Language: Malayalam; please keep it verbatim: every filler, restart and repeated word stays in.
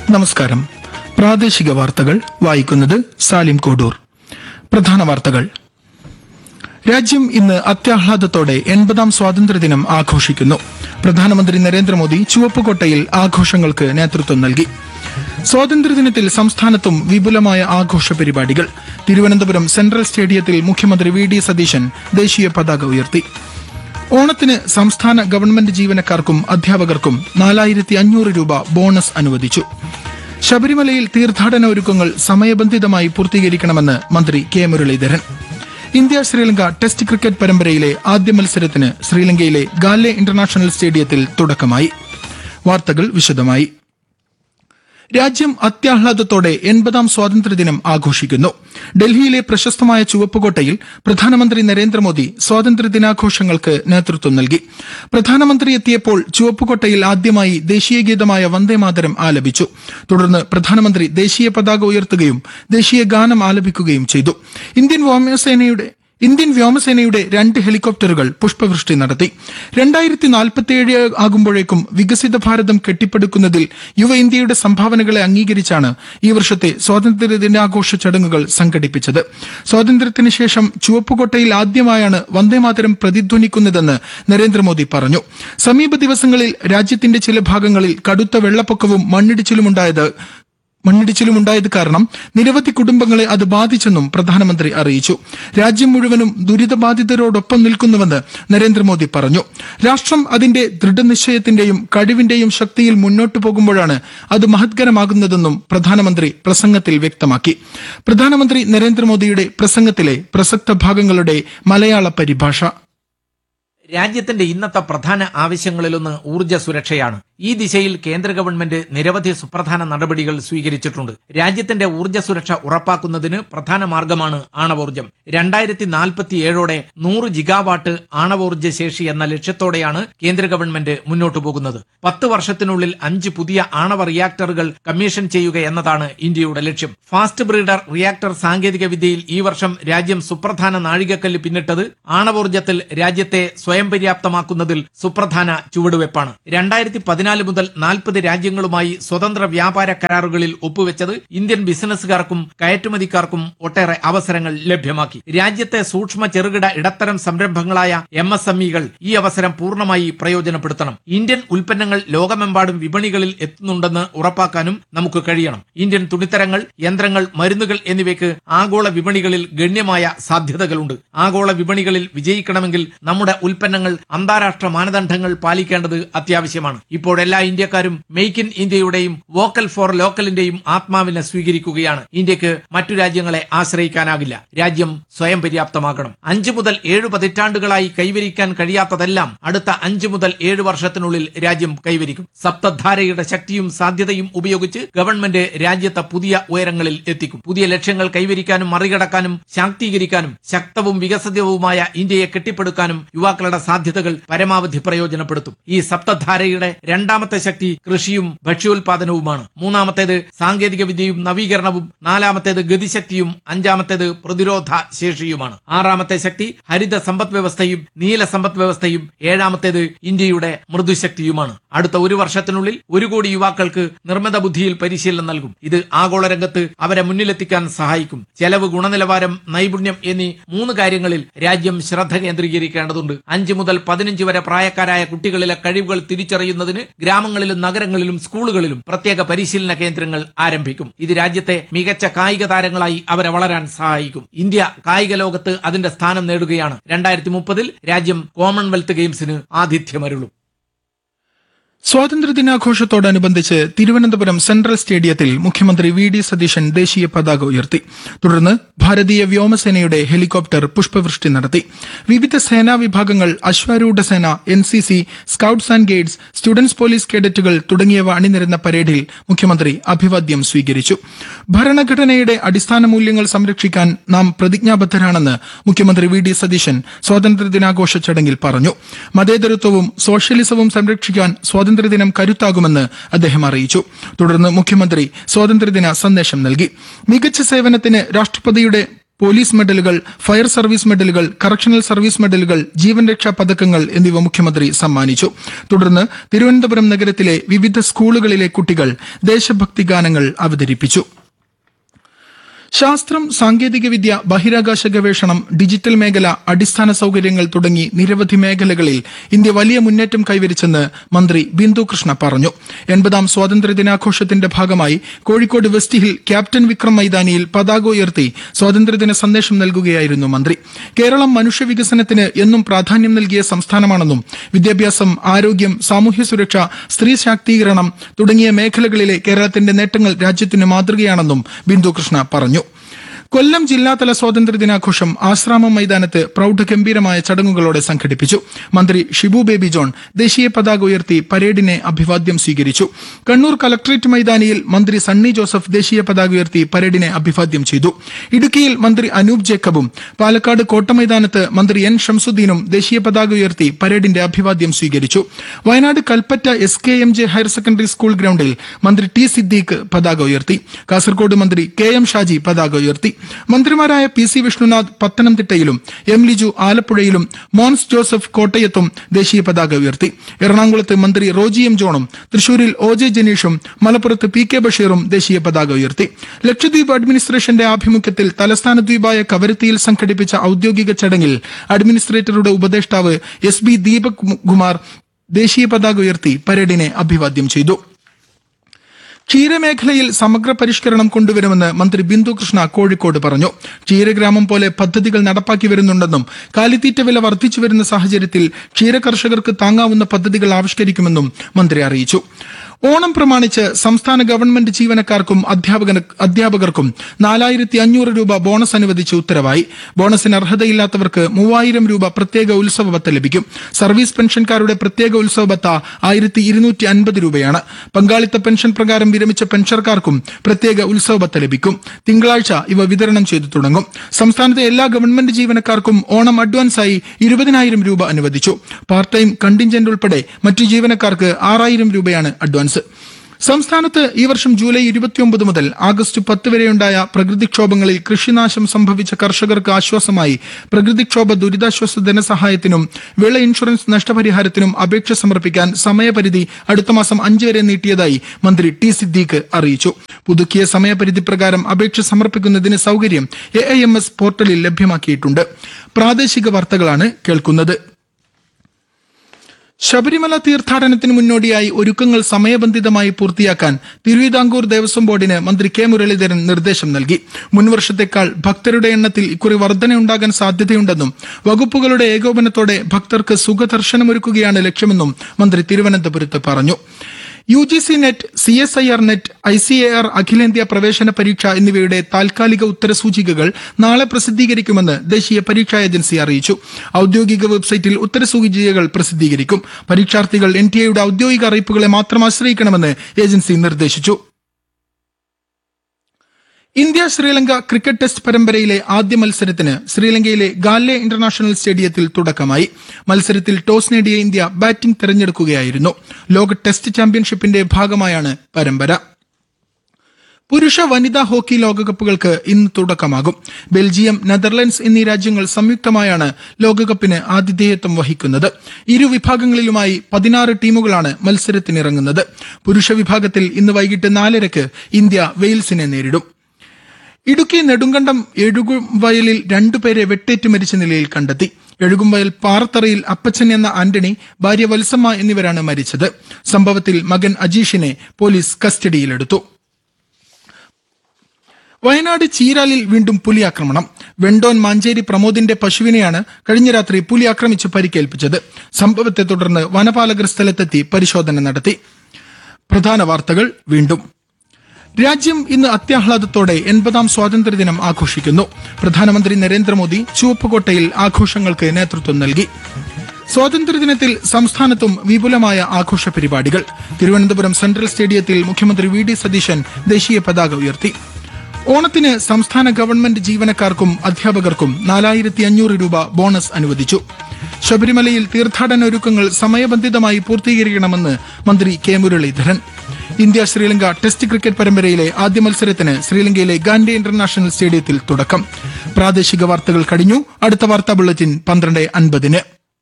നമസ്കാരം. പ്രാദേശിക വാർത്തകൾ വായിക്കുന്നത് സാലിം കോഡൂർ. പ്രധാന വാർത്തകൾ. രാജ്യം ഇന്ന് അത്യാഹ്ലാദത്തോടെ എൺപതാം സ്വാതന്ത്ര്യദിനം ആഘോഷിക്കുന്നു. പ്രധാനമന്ത്രി നരേന്ദ്രമോദി ചുവപ്പുകോട്ടയിൽ ആഘോഷങ്ങൾക്ക് നേതൃത്വം നൽകി. സ്വാതന്ത്ര്യദിനത്തിൽ സംസ്ഥാനത്തും വിപുലമായ ആഘോഷ പരിപാടികൾ. തിരുവനന്തപുരം സെൻട്രൽ സ്റ്റേഡിയത്തിൽ മുഖ്യമന്ത്രി വി ഡി സതീശൻ ദേശീയ പതാക ഉയർത്തി. ഓണത്തിന് സംസ്ഥാന ഗവൺമെന്റ് ജീവനക്കാർക്കും അധ്യാപകർക്കും നാലായിരത്തി അഞ്ഞൂറ് രൂപ ബോണസ് അനുവദിച്ചു. ശബരിമലയിൽ തീർത്ഥാടന ഒരുക്കങ്ങൾ സമയബന്ധിതമായി പൂർത്തീകരിക്കണമെന്ന് മന്ത്രി K Muraleedharan. India Sri Lanka test cricket പരമ്പരയിലെ ആദ്യ മത്സരത്തിന് ശ്രീലങ്കയിലെ ഗാലെ ഇന്റർനാഷണൽ സ്റ്റേഡിയത്തിൽ തുടക്കമായി. വാർത്തകൾ വിശദമായി. രാജ്യം അത്യാഹ്ലാദത്തോടെ എൺപതാം സ്വാതന്ത്ര്യദിനം ആഘോഷിക്കുന്നു. ഡൽഹിയിലെ പ്രശസ്തമായ ചുവപ്പുകോട്ടയിൽ പ്രധാനമന്ത്രി നരേന്ദ്രമോദി സ്വാതന്ത്ര്യദിനാഘോഷങ്ങൾക്ക് നേതൃത്വം നൽകി. പ്രധാനമന്ത്രി എത്തിയപ്പോൾ ചുവപ്പുകോട്ടയിൽ ആദ്യമായി ദേശീയഗീതമായ വന്ദേമാതരം ആലപിച്ചു. തുടർന്ന് പ്രധാനമന്ത്രി ദേശീയ പതാക ഉയർത്തുകയും ദേശീയ ഗാനം ആലപിക്കുകയും ചെയ്തു. ഇന്ത്യൻ വ്യോമസേനയുടെ ഇന്ത്യൻ വ്യോമസേനയുടെ രണ്ട് ഹെലികോപ്റ്ററുകൾ പുഷ്പവൃഷ്ടി നടത്തി. രണ്ടായിരത്തി നാൽപ്പത്തിയേഴ് ആകുമ്പോഴേക്കും വികസിത ഭാരതം കെട്ടിപ്പടുക്കുന്നതിൽ യുവ ഇന്ത്യയുടെ സംഭാവനകളെ അംഗീകരിച്ചാണ് ഈ വർഷത്തെ സ്വാതന്ത്ര്യദിനാഘോഷ ചടങ്ങുകൾ സംഘടിപ്പിച്ചത്. സ്വാതന്ത്ര്യത്തിന് ശേഷം ചുവപ്പുകോട്ടയിൽ ആദ്യമായാണ് വന്ദേമാതരം പ്രതിധ്വനിക്കുന്നതെന്ന് നരേന്ദ്രമോദി പറഞ്ഞു. സമീപ ദിവസങ്ങളിൽ രാജ്യത്തിന്റെ ചില ഭാഗങ്ങളിൽ കടുത്ത വെള്ളപ്പൊക്കവും മണ്ണിടിച്ചിലുമുണ്ടായത് മണ്ണിടിച്ചിലുമുണ്ടായത് കാരണം നിരവധി കുടുംബങ്ങളെ അത് ബാധിച്ചെന്നും പ്രധാനമന്ത്രി അറിയിച്ചു. രാജ്യം മുഴുവനും ദുരിതബാധിതരോടൊപ്പം നിൽക്കുന്നുവെന്ന് നരേന്ദ്രമോദി പറഞ്ഞു. രാഷ്ട്രം അതിന്റെ ദൃഢനിശ്ചയത്തിന്റെയും കഴിവിന്റെയും ശക്തിയിൽ മുന്നോട്ടു പോകുമ്പോഴാണ് അത് മഹത്കരമാകുന്നതെന്നും പ്രധാനമന്ത്രി പ്രസംഗത്തിൽ വ്യക്തമാക്കി. പ്രധാനമന്ത്രി നരേന്ദ്രമോദിയുടെ പ്രസംഗത്തിലെ പ്രസക്ത ഭാഗങ്ങളുടെ മലയാള പരിഭാഷ. രാജ്യത്തിന്റെ ഇന്നത്തെ പ്രധാന ആവശ്യങ്ങളിലൊന്ന് ഊർജ്ജ സുരക്ഷയാണ്. ഈ ദിശയിൽ കേന്ദ്ര ഗവൺമെന്റ് നിരവധി സുപ്രധാന നടപടികൾ സ്വീകരിച്ചിട്ടുണ്ട്. രാജ്യത്തിന്റെ ഊർജ്ജ സുരക്ഷ ഉറപ്പാക്കുന്നതിന് പ്രധാന മാർഗമാണ് ആണവോർജ്ജം. രണ്ടായിരത്തി നാൽപ്പത്തിയേഴോടെ നൂറ് ജിഗാവാട്ട് ആണവോർജ്ജ ശേഷി എന്ന ലക്ഷ്യത്തോടെയാണ് കേന്ദ്ര ഗവൺമെന്റ് മുന്നോട്ടു പോകുന്നത്. പത്ത് വർഷത്തിനുള്ളിൽ അഞ്ച് പുതിയ ആണവ റിയാക്ടറുകൾ കമ്മീഷൻ ചെയ്യുക എന്നതാണ് ഇന്ത്യയുടെ ലക്ഷ്യം. ഫാസ്റ്റ് ബ്രീഡർ റിയാക്ടർ സാങ്കേതിക വിദ്യയിൽ ഈ വർഷം രാജ്യം സുപ്രധാന നാഴികക്കല്ല് പിന്നിട്ടത് ആണവോർജ്ജത്തിൽ രാജ്യത്തെ സ്വയം പര്യാപ്തമാക്കുന്നതിൽ സുപ്രധാന ചുവടുവെപ്പാണ്. രണ്ടായിരത്തി പതിനാല് മുതൽ നാൽപ്പത് രാജ്യങ്ങളുമായി സ്വതന്ത്ര വ്യാപാര കരാറുകളിൽ ഒപ്പുവെച്ചത് ഇന്ത്യൻ ബിസിനസ്സുകാർക്കും കയറ്റുമതിക്കാർക്കും ഒട്ടേറെ അവസരങ്ങൾ ലഭ്യമാക്കി. രാജ്യത്തെ സൂക്ഷ്മ ചെറുകിട ഇടത്തരം സംരംഭങ്ങളായ എം എസ് എം ഇകൾ ഈ അവസരം പൂർണ്ണമായി പ്രയോജനപ്പെടുത്തണം. ഇന്ത്യൻ ഉൽപ്പന്നങ്ങൾ ലോകമെമ്പാടും വിപണികളിൽ എത്തുന്നുണ്ടെന്ന് ഉറപ്പാക്കാനും നമുക്ക് കഴിയണം. ഇന്ത്യൻ തുണിത്തരങ്ങൾ, യന്ത്രങ്ങൾ, മരുന്നുകൾ എന്നിവയ്ക്ക് ആഗോള വിപണികളിൽ ഗണ്യമായ സാധ്യതകളുണ്ട്. ആഗോള വിപണികളിൽ വിജയിക്കണമെങ്കിൽ നമ്മുടെ ഉൽപ്പന്നങ്ങൾ അന്താരാഷ്ട്ര മാനദണ്ഡങ്ങൾ പാലിക്കേണ്ടത് അത്യാവശ്യമാണ്. ഇപ്പോൾ എല്ലാ ഇന്ത്യക്കാരും മെയ്ക്ക് ഇൻ ഇന്ത്യയുടെയും വോക്കൽ ഫോർ ലോക്കലിന്റെയും ആത്മാവിനെ സ്വീകരിക്കുകയാണ്. ഇന്ത്യക്ക് മറ്റു രാജ്യങ്ങളെ ആശ്രയിക്കാനാകില്ല. രാജ്യം സ്വയം പര്യാപ്തമാകണം. അഞ്ചു മുതൽ ഏഴ് പതിറ്റാണ്ടുകളായി കൈവരിക്കാൻ കഴിയാത്തതെല്ലാം അടുത്ത അഞ്ചു മുതൽ ഏഴ് വർഷത്തിനുള്ളിൽ രാജ്യം കൈവരിക്കും. സപ്തധാരയുടെ ശക്തിയും സാധ്യതയും ഉപയോഗിച്ച് ഗവൺമെന്റ് രാജ്യത്തെ പുതിയ ഉയരങ്ങളിൽ എത്തിക്കും. പുതിയ ലക്ഷ്യങ്ങൾ കൈവരിക്കാനും മറികടക്കാനും ശാക്തീകരിക്കാനും ശക്തവും വികസിതവുമായ ഇന്ത്യയെ കെട്ടിപ്പടുക്കാനും യുവാക്കളുടെ സാധ്യതകൾ പരമാവധി പ്രയോജനപ്പെടുത്തും. ഈ സപ്തധാരയുടെ രണ്ടാമത്തെ ശക്തി കൃഷിയും ഭക്ഷ്യോൽപാദനവുമാണ്. മൂന്നാമത്തേത് സാങ്കേതിക വിദ്യയും നവീകരണവും, നാലാമത്തേത് ഗതിശക്തിയും, അഞ്ചാമത്തേത് പ്രതിരോധ ശേഷിയുമാണ്. ആറാമത്തെ ശക്തി ഹരിത സമ്പദ് വ്യവസ്ഥയും നീല സമ്പദ് വ്യവസ്ഥയും, ഏഴാമത്തേത് ഇന്ത്യയുടെ മൃദുശക്തിയുമാണ്. അടുത്ത ഒരു വർഷത്തിനുള്ളിൽ ഒരു കോടി യുവാക്കൾക്ക് നിർമ്മിത ബുദ്ധിയിൽ പരിശീലനം നൽകും. ഇത് ആഗോള രംഗത്ത് അവരെ മുന്നിലെത്തിക്കാൻ സഹായിക്കും. ചെലവ്, ഗുണനിലവാരം, നൈപുണ്യം എന്നീ മൂന്ന് കാര്യങ്ങളിൽ രാജ്യം ശ്രദ്ധ കേന്ദ്രീകരിക്കേണ്ടതുണ്ട്. അഞ്ച് മുതൽ പതിനഞ്ച് വരെ പ്രായക്കാരായ കുട്ടികളിലെ കഴിവുകൾ തിരിച്ചറിയുന്നതിന് ഗ്രാമങ്ങളിലും നഗരങ്ങളിലും സ്കൂളുകളിലും പ്രത്യേക പരിശീലന കേന്ദ്രങ്ങൾ ആരംഭിക്കും. ഇത് രാജ്യത്തെ മികച്ച കായിക താരങ്ങളായി അവരെ വളരാൻ സഹായിക്കും. ഇന്ത്യ കായിക ലോകത്ത് അതിന്റെ സ്ഥാനം നേടുകയാണ്. രണ്ടായിരത്തി മുപ്പതിൽ രാജ്യം കോമൺവെൽത്ത് ഗെയിംസിന് ആതിഥ്യമരുളും. സ്വാതന്ത്ര്യദിനാഘോഷത്തോടനുബന്ധിച്ച് തിരുവനന്തപുരം സെൻട്രൽ സ്റ്റേഡിയത്തിൽ മുഖ്യമന്ത്രി വി ഡി സതീശൻ ദേശീയ പതാക ഉയർത്തി. തുടർന്ന് ഭാരതീയ വ്യോമസേനയുടെ ഹെലികോപ്റ്റർ പുഷ്പവൃഷ്ടി നടത്തി. വിവിധ സേനാ വിഭാഗങ്ങൾ, അശ്വാരൂഢ സേന, N C C, scouts and guides, students police കേഡറ്റുകൾ തുടങ്ങിയവ അണിനിരന്ന പരേഡിൽ മുഖ്യമന്ത്രി അഭിവാദ്യം സ്വീകരിച്ചു. ഭരണഘടനയുടെ അടിസ്ഥാന മൂല്യങ്ങൾ സംരക്ഷിക്കാൻ നാം പ്രതിജ്ഞാബദ്ധരാണെന്ന് മുഖ്യമന്ത്രി വി ഡി സതീശൻ സ്വാതന്ത്ര്യദിനാഘോഷ ചടങ്ങിൽ പറഞ്ഞു. മതേതരത്വവും സോഷ്യലിസവും സംരക്ഷിക്കാൻ സ്വാതന്ത്ര്യദിനം കരുത്താകുമെന്ന് അദ്ദേഹം അറിയിച്ചു. തുടർന്ന് മുഖ്യമന്ത്രി സ്വാതന്ത്ര്യദിന സന്ദേശം നൽകി. മികച്ച സേവനത്തിന് രാഷ്ട്രപതിയുടെ പോലീസ് മെഡലുകൾ, ഫയർ സർവീസ് മെഡലുകൾ, കറക്ഷണൽ സർവീസ് മെഡലുകൾ, ജീവൻ രക്ഷാ പതക്കങ്ങൾ എന്നിവ മുഖ്യമന്ത്രി സമ്മാനിച്ചു. തുടർന്ന് തിരുവനന്തപുരം നഗരത്തിലെ വിവിധ സ്കൂളുകളിലെ കുട്ടികൾ ദേശഭക്തി ഗാനങ്ങൾ അവതരിപ്പിച്ചു. ശാസ്ത്രം, സാങ്കേതികവിദ്യ, ബഹിരാകാശ ഗവേഷണം, ഡിജിറ്റൽ മേഖല, അടിസ്ഥാന സൌകര്യങ്ങൾ തുടങ്ങി നിരവധി മേഖലകളിൽ ഇന്ത്യ വലിയ മുന്നേറ്റം കൈവരിച്ചെന്ന് മന്ത്രി ബിന്ദു കൃഷ്ണ പറഞ്ഞു. എൺപതാം സ്വാതന്ത്ര്യദിനാഘോഷത്തിന്റെ ഭാഗമായി Kozhikode west hill captain Vikram മൈതാനിയിൽ പതാക ഉയർത്തി സ്വാതന്ത്ര്യദിന സന്ദേശം നൽകുകയായിരുന്നു മന്ത്രി. കേരളം മനുഷ്യവികസനത്തിന് എന്നും പ്രാധാന്യം നൽകിയ സംസ്ഥാനമാണെന്നും വിദ്യാഭ്യാസം, ആരോഗ്യം, സാമൂഹ്യ സുരക്ഷ, സ്ത്രീ ശാക്തീകരണം തുടങ്ങിയ മേഖലകളിലെ കേരളത്തിന്റെ നേട്ടങ്ങൾ രാജ്യത്തിന് മാതൃകയാണെന്നും ബിന്ദു കൃഷ്ണ പറഞ്ഞു. കൊല്ലം ജില്ലാതല സ്വാതന്ത്ര്യദിനാഘോഷം ആശ്രാമം മൈതാനത്ത് പ്രൌഢഗംഭീരമായ ചടങ്ങുകളോടെ സംഘടിപ്പിച്ചു. മന്ത്രി ഷിബു ബേബി ജോൺ ദേശീയ പതാക ഉയർത്തി പരേഡിനെ അഭിവാദ്യം സ്വീകരിച്ചു. കണ്ണൂർ കലക്ടറേറ്റ് മൈതാനിയിൽ മന്ത്രി സണ്ണി ജോസഫ് ദേശീയ പതാക ഉയർത്തി പരേഡിനെ അഭിവാദ്യം ചെയ്തു. ഇടുക്കിയിൽ മന്ത്രി അനൂപ് ജേക്കബും പാലക്കാട് കോട്ടമൈതാനത്ത് മന്ത്രി എൻ ഷംസുദ്ദീനും ദേശീയ പതാക ഉയർത്തി പരേഡിന്റെ അഭിവാദ്യം സ്വീകരിച്ചു. Wayanad Kalpetta S K M J higher secondary school ഗ്രൌണ്ടിൽ മന്ത്രി ടി സിദ്ദീഖ് പതാക ഉയർത്തി. കാസർകോട് മന്ത്രി കെ എം ഷാജി പതാക ഉയർത്തി. മന്ത്രിമാരായ പി സി വിഷ്ണുനാഥ് പത്തനംതിട്ടയിലും എം ലിജു ആലപ്പുഴയിലും മോൻസ് ജോസഫ് കോട്ടയത്തും ദേശീയ പതാക ഉയർത്തി. എറണാകുളത്ത് മന്ത്രി റോജി എം ജോണും തൃശൂരിൽ ഒ ജെ ജനീഷും മലപ്പുറത്ത് പി കെ ബഷീറും ദേശീയ പതാക ഉയർത്തി. ലക്ഷദ്വീപ് അഡ്മിനിസ്ട്രേഷന്റെ ആഭിമുഖ്യത്തിൽ തലസ്ഥാന ദ്വീപായ കവരത്തിയിൽ സംഘടിപ്പിച്ച ഔദ്യോഗിക ചടങ്ങിൽ അഡ്മിനിസ്ട്രേറ്ററുടെ ഉപദേഷ്ടാവ് എസ് ബി ദീപക് കുമാർ ദേശീയ പതാക ഉയർത്തി പരേഡിനെ അഭിവാദ്യം ചെയ്തു. ക്ഷീരമേഖലയിൽ സമഗ്ര പരിഷ്കരണം കൊണ്ടുവരുമെന്ന് മന്ത്രി ബിന്ദു കൃഷ്ണ കോഴിക്കോട് പറഞ്ഞു. ക്ഷീരഗ്രാമം പോലെ പദ്ധതികൾ നടപ്പാക്കി വരുന്നുണ്ടെന്നും കാലിത്തീറ്റ വില വർദ്ധിച്ചു വരുന്ന സാഹചര്യത്തിൽ ക്ഷീരകർഷകർക്ക് താങ്ങാവുന്ന പദ്ധതികൾ ആവിഷ്കരിക്കുമെന്നും മന്ത്രി അറിയിച്ചു. ഓണം പ്രമാണിച്ച് സംസ്ഥാന ഗവൺമെന്റ് ജീവനക്കാർക്കും അധ്യാപകർക്കും നാലായിരത്തി അഞ്ഞൂറ് രൂപ ബോണസ് അനുവദിച്ച് ഉത്തരവായി. ബോണസിന് അർഹതയില്ലാത്തവർക്ക് മൂവായിരം രൂപ പ്രത്യേക ഉത്സവ ബത്ത ലഭിക്കും. സർവീസ് പെൻഷൻകാരുടെ പ്രത്യേക ഉത്സവ ബത്ത ആയിരത്തി ഇരുന്നൂറ്റി അൻപത് രൂപയാണ്. പങ്കാളിത്ത പെൻഷൻ പ്രകാരം വിരമിച്ച പെൻഷൻകാർക്കും പ്രത്യേക ഉത്സവ ബത്ത ലഭിക്കും. തിങ്കളാഴ്ച ഇവ വിതരണം ചെയ്തു തുടങ്ങും. സംസ്ഥാനത്തെ എല്ലാ ഗവൺമെന്റ് ജീവനക്കാർക്കും ഓണം അഡ്വാൻസായി ഇരുപതിനായിരം രൂപ അനുവദിച്ചു. പാർട്ട് ടൈം, കണ്ടിൻജന്റ് ഉൾപ്പെടെ മറ്റു ജീവനക്കാർക്ക് ആറായിരം രൂപയാണ് അഡ്വാൻസ്. സംസ്ഥാനത്ത് ഈ വർഷം ജൂലൈ ഇരുപത്തിയൊമ്പത് മുതൽ ആഗസ്റ്റ് പത്ത് വരെയുണ്ടായ പ്രകൃതിക്ഷോഭങ്ങളിൽ കൃഷിനാശം സംഭവിച്ച കർഷകർക്ക് ആശ്വാസമായി പ്രകൃതിക്ഷോഭ ദുരിതാശ്വാസ ധനസഹായത്തിനും വിള ഇൻഷുറൻസ് നഷ്ടപരിഹാരത്തിനും അപേക്ഷ സമർപ്പിക്കാൻ സമയപരിധി അടുത്ത മാസം അഞ്ച് വരെ നീട്ടിയതായി മന്ത്രി ടി സിദ്ദീഖ് അറിയിച്ചു. പുതുക്കിയ സമയപരിധി പ്രകാരം അപേക്ഷ സമർപ്പിക്കുന്നതിന് സൌകര്യം എ ഐ എം എസ് പോർട്ടലിൽ ലഭ്യമാക്കിയിട്ടുണ്ട്. പ്രാദേശിക വാർത്തകളാണ് കേൾക്കുന്നത്. ശബരിമല തീർത്ഥാടനത്തിന് മുന്നോടിയായി ഒരുക്കങ്ങൾ സമയബന്ധിതമായി പൂർത്തിയാക്കാൻ തിരുവിതാംകൂർ ദേവസ്വം ബോർഡിന് മന്ത്രി കെ മുരളീധരൻ നിർദ്ദേശം നൽകി. മുൻവർഷത്തേക്കാൾ ഭക്തരുടെ എണ്ണത്തിൽ ഇക്കുറി വർധനയുണ്ടാകാൻ സാധ്യതയുണ്ടെന്നും വകുപ്പുകളുടെ ഏകോപനത്തോടെ ഭക്തർക്ക് സുഖദർശനമൊരുക്കുകയാണ് ലക്ഷ്യമെന്നും മന്ത്രി തിരുവനന്തപുരത്ത് പറഞ്ഞു. U G C net, C S I R net, I C A R അഖിലേന്ത്യാ പ്രവേശന പരീക്ഷ എന്നിവയുടെ താൽക്കാലിക ഉത്തരസൂചികകൾ നാളെ പ്രസിദ്ധീകരിക്കുമെന്ന് ദേശീയ പരീക്ഷാ ഏജൻസി അറിയിച്ചു. ഔദ്യോഗിക വെബ്സൈറ്റിൽ ഉത്തരസൂചികകൾ പ്രസിദ്ധീകരിക്കും. പരീക്ഷാർത്ഥികൾ എൻ ടി എയുടെ ഔദ്യോഗിക അറിയിപ്പുകളെ മാത്രം ആശ്രയിക്കണമെന്ന് ഏജൻസി നിർദ്ദേശിച്ചു. ഇന്ത്യ ശ്രീലങ്ക ക്രിക്കറ്റ് ടെസ്റ്റ് പരമ്പരയിലെ ആദ്യ മത്സരത്തിന് ശ്രീലങ്കയിലെ ഗാലെ ഇന്റർനാഷണൽ സ്റ്റേഡിയത്തിൽ തുടക്കമായി. മത്സരത്തിൽ ടോസ് നേടിയ ഇന്ത്യ ബാറ്റിംഗ് തെരഞ്ഞെടുക്കുകയായിരുന്നു. ലോക ടെസ്റ്റ് ചാമ്പ്യൻഷിപ്പിന്റെ ഭാഗമായാണ് പരമ്പര. പുരുഷ വനിതാ ഹോക്കി ലോകകപ്പുകൾക്ക് ഇന്ന് തുടക്കമാകും. ബെൽജിയം, നെതർലൻഡ്സ് എന്നീ രാജ്യങ്ങൾ സംയുക്തമായാണ് ലോകകപ്പിന് ആതിഥേയത്വം വഹിക്കുന്നത്. ഇരു വിഭാഗങ്ങളിലുമായി പതിനാറ് ടീമുകളാണ് മത്സരത്തിനിറങ്ങുന്നത്. പുരുഷ വിഭാഗത്തിൽ ഇന്ന് വൈകിട്ട് നാലരയ്ക്ക് ഇന്ത്യ വെയിൽസിനെ നേരിടും. ഇടുക്കി നെടുങ്കണ്ടം എഴുകുംവയലിൽ രണ്ടുപേരെ വെട്ടേറ്റ് മരിച്ച നിലയിൽ കണ്ടെത്തി. എഴുകുംവയൽ പാറത്തറയിൽ അപ്പച്ചൻ എന്ന ആന്റണി, ഭാര്യ വത്സമ്മ എന്നിവരാണ് മരിച്ചത്. സംഭവത്തിൽ മകൻ അജീഷിനെ പോലീസ് കസ്റ്റഡിയിലെടുത്തു. വയനാട് ചീരാലിൽ വീണ്ടും പുലി ആക്രമണം. വെണ്ടോൻ മാഞ്ചേരി പ്രമോദിന്റെ പശുവിനെയാണ് കഴിഞ്ഞ രാത്രി പുലി ആക്രമിച്ച് പരിക്കേൽപ്പിച്ചത്. സംഭവത്തെ തുടർന്ന് വനപാലകർ സ്ഥലത്തെത്തി പരിശോധന നടത്തി. പ്രധാന വാർത്തകൾ വീണ്ടും. രാജ്യം ഇന്ന് അത്യാഹ്ലാദത്തോടെ എൺപതാം സ്വാതന്ത്ര്യദിനം ആഘോഷിക്കുന്നു. പ്രധാനമന്ത്രി നരേന്ദ്രമോദി ചുവപ്പുകോട്ടയിൽ ആഘോഷങ്ങൾക്ക് നേതൃത്വം നൽകി. സ്വാതന്ത്ര്യദിനത്തിൽ സംസ്ഥാനത്തും വിപുലമായ ആഘോഷ പരിപാടികൾ. തിരുവനന്തപുരം സെൻട്രൽ സ്റ്റേഡിയത്തിൽ മുഖ്യമന്ത്രി വി ഡി സതീശൻ ദേശീയ പതാക ഉയർത്തി. ഓണത്തിന് സംസ്ഥാന ഗവൺമെന്റ് ജീവനക്കാർക്കും അധ്യാപകർക്കും നാലായിരത്തി അഞ്ഞൂറ് രൂപ ബോണസ് അനുവദിച്ചു. ശബരിമലയിൽ തീർത്ഥാടന ഒരുക്കങ്ങൾ സമയബന്ധിതമായി പൂർത്തീകരിക്കണമെന്ന് മന്ത്രി K Muraleedharan. India Sri Lanka test cricket പരമ്പരയിലെ ആദ്യ മത്സരത്തിന് ശ്രീലങ്കയിലെ ഗാൻഡി ഇന്റർനാഷണൽ സ്റ്റേഡിയത്തിൽ തുടക്കം. പ്രാദേശിക വാർത്തകൾ കഴിഞ്ഞു. അടുത്ത വാർത്താ ബുള്ളറ്റിൻ പന്ത്രണ്ട് അൻപതിന്.